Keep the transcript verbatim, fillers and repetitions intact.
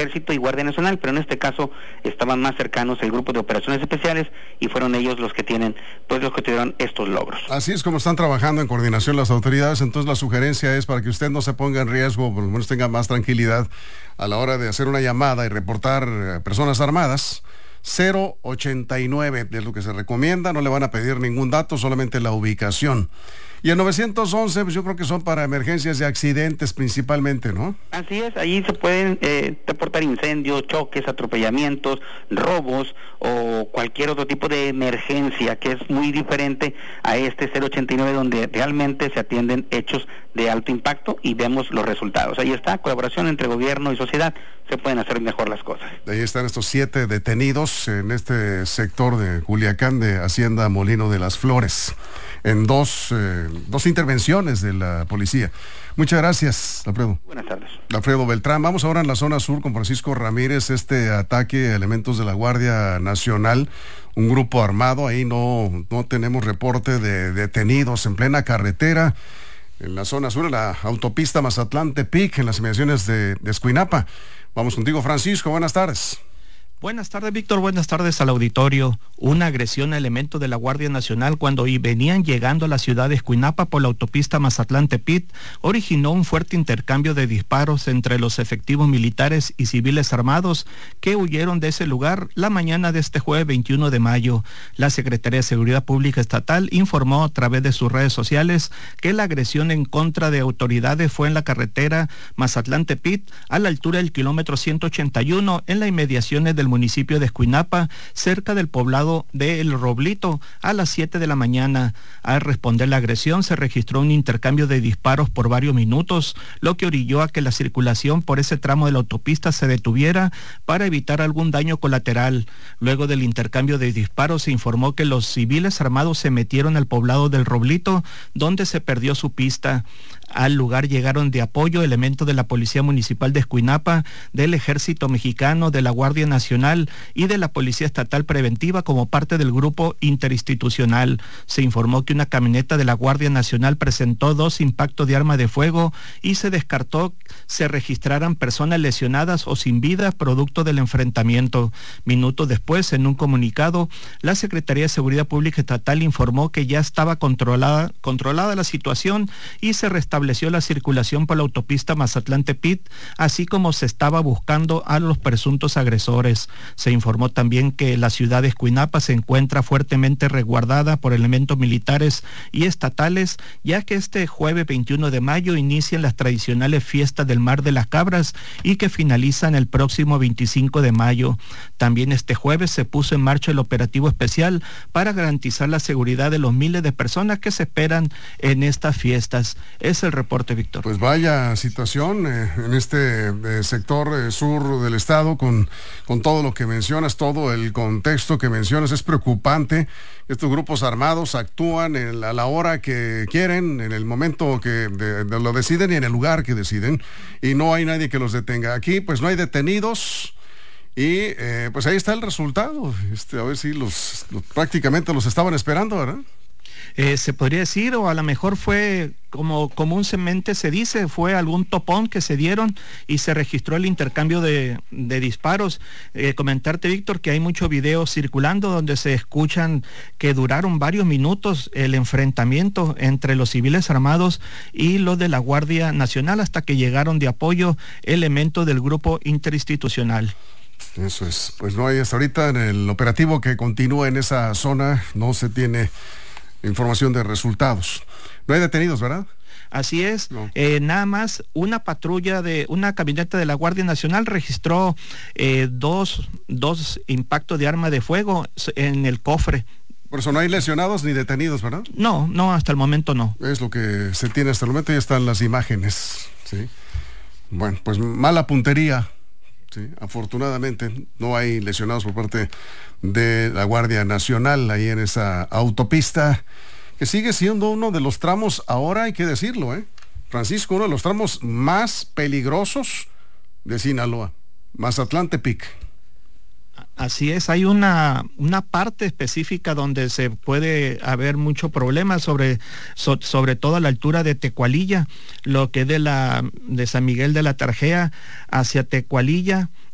Ejército y Guardia Nacional, pero en este caso estaban más cercanos el grupo de operaciones especiales y fueron ellos los que tienen, pues los que tuvieron estos logros. Así es como están trabajando en coordinación las autoridades. Entonces la sugerencia es para que usted no se ponga en riesgo, por lo menos tenga más tranquilidad a la hora de hacer una llamada y reportar eh, personas armadas. Cero ochenta y nueve es lo que se recomienda, no le van a pedir ningún dato, solamente la ubicación. Y el novecientos once, pues yo creo que son para emergencias de accidentes principalmente, ¿no? Así es, allí se pueden eh, reportar incendios, choques, atropellamientos, robos o cualquier otro tipo de emergencia, que es muy diferente a este cero ochenta y nueve, donde realmente se atienden hechos de alto impacto y vemos los resultados. Ahí está, colaboración entre gobierno y sociedad, se pueden hacer mejor las cosas. Ahí están estos siete detenidos en este sector de Culiacán, de Hacienda Molino de las Flores, en dos, eh, dos intervenciones de la policía. Muchas gracias, Alfredo. Buenas tardes. Alfredo Beltrán. Vamos ahora en la zona sur con Francisco Ramírez. Este ataque a elementos de la Guardia Nacional, un grupo armado, ahí no, no tenemos reporte de detenidos en plena carretera, en la zona sur, en la autopista Mazatlán-Tepic, en las inmediaciones de, de Escuinapa. Vamos contigo, Francisco, buenas tardes. Buenas tardes, Víctor. Buenas tardes al auditorio. Una agresión a elementos de la Guardia Nacional cuando venían llegando a la ciudad de Escuinapa por la autopista Mazatlán-Tepic originó un fuerte intercambio de disparos entre los efectivos militares y civiles armados que huyeron de ese lugar la mañana de este jueves veintiuno de mayo. La Secretaría de Seguridad Pública Estatal informó a través de sus redes sociales que la agresión en contra de autoridades fue en la carretera Mazatlán-Tepic a la altura del kilómetro ciento ochenta y uno en las inmediaciones del municipio de Escuinapa, cerca del poblado de El Roblito, a las siete de la mañana. Al responder la agresión, se registró un intercambio de disparos por varios minutos, lo que orilló a que la circulación por ese tramo de la autopista se detuviera para evitar algún daño colateral. Luego del intercambio de disparos, se informó que los civiles armados se metieron al poblado del Roblito, donde se perdió su pista. Al lugar llegaron de apoyo elementos de la Policía Municipal de Escuinapa, del Ejército Mexicano, de la Guardia Nacional y de la Policía Estatal Preventiva como parte del grupo interinstitucional. Se informó que una camioneta de la Guardia Nacional presentó dos impactos de arma de fuego y se descartó se registraran personas lesionadas o sin vida producto del enfrentamiento. Minutos después, en un comunicado, la Secretaría de Seguridad Pública Estatal informó que ya estaba controlada, controlada la situación y se restableció la circulación por la autopista Mazatlán-Tepic, así como se estaba buscando a los presuntos agresores. Se informó también que la ciudad de Escuinapa se encuentra fuertemente resguardada por elementos militares y estatales, ya que este jueves veintiuno de mayo inician las tradicionales fiestas del Mar de las Cabras y que finalizan el próximo veinticinco de mayo. También este jueves se puso en marcha el operativo especial para garantizar la seguridad de los miles de personas que se esperan en estas fiestas. Es el reporte, Víctor. Pues vaya situación eh, en este eh, sector eh, sur del estado, con, con todo lo que mencionas, todo el contexto que mencionas. Es preocupante. Estos grupos armados actúan en, a la hora que quieren, en el momento que de, de lo deciden y en el lugar que deciden, y no hay nadie que los detenga. Aquí pues no hay detenidos y eh, pues ahí está el resultado. Este, a ver si los, los prácticamente los estaban esperando, ¿verdad? Eh, se podría decir, o a lo mejor fue, como comúnmente se dice, fue algún topón que se dieron y se registró el intercambio de, de disparos. Eh, comentarte, Víctor, que hay muchos videos circulando donde se escuchan que duraron varios minutos el enfrentamiento entre los civiles armados y los de la Guardia Nacional hasta que llegaron de apoyo elementos del grupo interinstitucional. Eso es, pues no hay hasta ahorita en el operativo que continúa en esa zona, no se tiene información de resultados. No hay detenidos, ¿verdad? Así es, no. eh, nada más una patrulla de una camioneta de la Guardia Nacional registró eh, dos, dos impactos de arma de fuego en el cofre. Por eso no hay lesionados ni detenidos, ¿verdad? No, no, hasta el momento no. Es lo que se tiene hasta el momento y están las imágenes, ¿sí? Bueno, pues mala puntería. Sí, afortunadamente no hay lesionados por parte de la Guardia Nacional ahí en esa autopista, que sigue siendo uno de los tramos, ahora hay que decirlo, ¿eh? Francisco, uno de los tramos más peligrosos de Sinaloa, Mazatlán-Tepic. Así es, hay una, una parte específica donde se puede haber mucho problema, sobre, so, sobre todo a la altura de Tecualilla, lo que es de, la, de San Miguel de la Tarjea hacia Tecualilla.